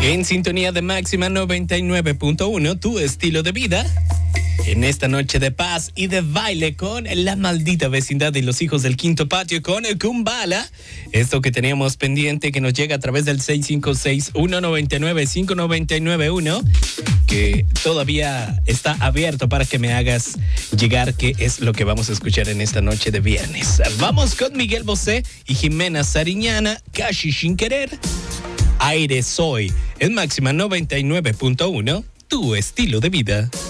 En sintonía de Máxima 99.1, tu estilo de vida. En esta noche de paz y de baile con La Maldita Vecindad y Los Hijos del Quinto Patio con Kumbala. Esto que teníamos pendiente que nos llega a través del 656-199-5991, que todavía está abierto para que me hagas llegar qué es lo que vamos a escuchar en esta noche de viernes. Vamos con Miguel Bosé y Jimena Sariñana, Casi Sin Querer. Aire Soy, en Máxima 99.1, tu estilo de vida.